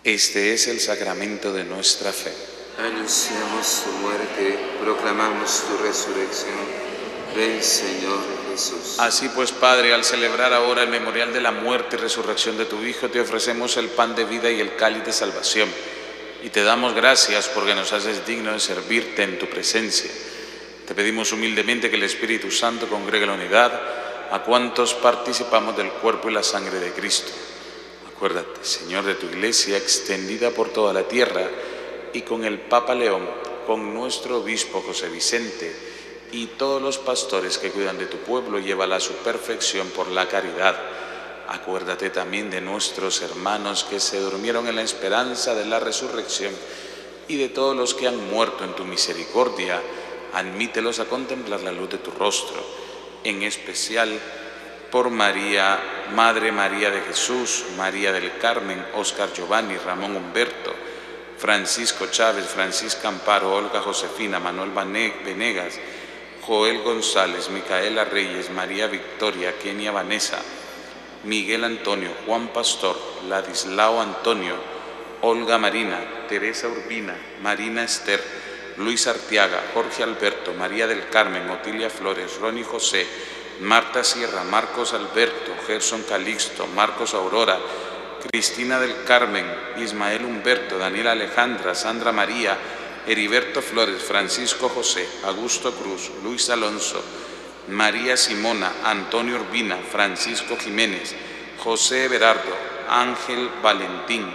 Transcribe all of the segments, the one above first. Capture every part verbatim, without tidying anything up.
Este es el sacramento de nuestra fe. Anunciamos su muerte, proclamamos tu resurrección. Ven, Señor Jesús. Así pues, Padre, al celebrar ahora el memorial de la muerte y resurrección de tu Hijo, te ofrecemos el pan de vida y el cáliz de salvación. Y te damos gracias porque nos haces digno de servirte en tu presencia. Te pedimos humildemente que el Espíritu Santo congregue la unidad a cuantos participamos del cuerpo y la sangre de Cristo. Acuérdate, Señor, de tu Iglesia extendida por toda la tierra y con el Papa León, con nuestro obispo José Vicente y todos los pastores que cuidan de tu pueblo, llévala a su perfección por la caridad. Acuérdate también de nuestros hermanos que se durmieron en la esperanza de la resurrección y de todos los que han muerto en tu misericordia. Admítelos a contemplar la luz de tu rostro, en especial por María, Madre María de Jesús, María del Carmen, Óscar Giovanni, Ramón Humberto, Francisco Chávez, Francisca Amparo, Olga Josefina, Manuel Venegas, Joel González, Micaela Reyes, María Victoria, Kenia Vanessa, Miguel Antonio, Juan Pastor, Ladislao Antonio, Olga Marina, Teresa Urbina, Marina Esther, Luis Arteaga, Jorge Alberto, María del Carmen, Otilia Flores, Ronnie José, Marta Sierra, Marcos Alberto, Gerson Calixto, Marcos Aurora, Cristina del Carmen, Ismael Humberto, Daniela Alejandra, Sandra María, Heriberto Flores, Francisco José, Augusto Cruz, Luis Alonso, María Simona, Antonio Urbina, Francisco Jiménez, José Everardo, Ángel Valentín,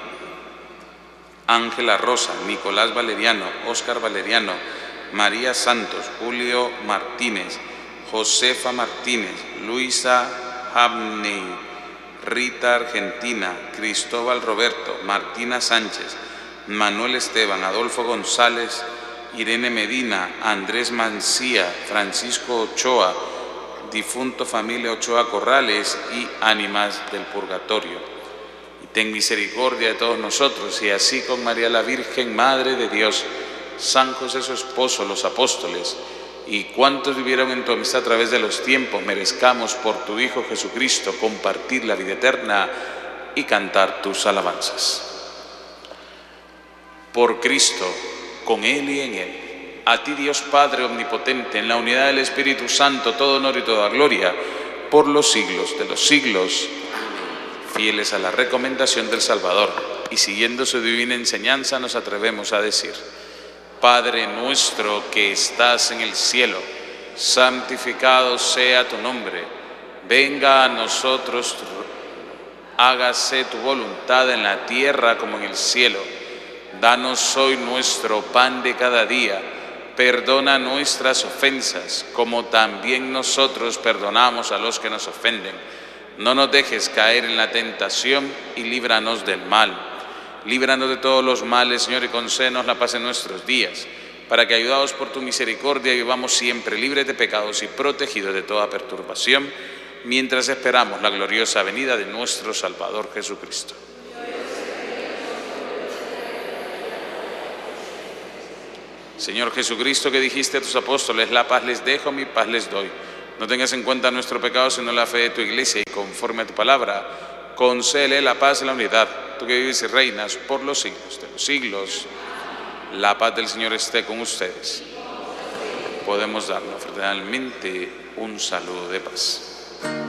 Ángela Rosa, Nicolás Valeriano, Óscar Valeriano, María Santos, Julio Martínez, Josefa Martínez, Luisa Habney, Rita Argentina, Cristóbal Roberto, Martina Sánchez, Manuel Esteban, Adolfo González, Irene Medina, Andrés Mancía, Francisco Ochoa, difunto familia Ochoa Corrales y ánimas del purgatorio. Ten misericordia de todos nosotros, y así con María la Virgen, Madre de Dios, San José su esposo, los apóstoles, y cuantos vivieron en tu amistad a través de los tiempos, merezcamos por tu Hijo Jesucristo compartir la vida eterna y cantar tus alabanzas. Por Cristo, con Él y en Él, a ti Dios Padre omnipotente, en la unidad del Espíritu Santo, todo honor y toda gloria, por los siglos de los siglos. Fieles a la recomendación del Salvador y siguiendo su divina enseñanza, nos atrevemos a decir: Padre nuestro que estás en el cielo, santificado sea tu nombre. Venga a nosotros, hágase tu voluntad en la tierra como en el cielo. Danos hoy nuestro pan de cada día. Perdona nuestras ofensas, como también nosotros perdonamos a los que nos ofenden. No nos dejes caer en la tentación y líbranos del mal. Líbranos de todos los males, Señor, y concédenos la paz en nuestros días, para que, ayudados por tu misericordia, vivamos siempre libres de pecados y protegidos de toda perturbación, mientras esperamos la gloriosa venida de nuestro Salvador Jesucristo. Señor Jesucristo, que dijiste a tus apóstoles: la paz les dejo, mi paz les doy. No tengas en cuenta nuestro pecado, sino la fe de tu Iglesia, y conforme a tu palabra, concédele la paz y la unidad. Tú que vives y reinas por los siglos de los siglos, la paz del Señor esté con ustedes. Podemos darnos fraternalmente un saludo de paz.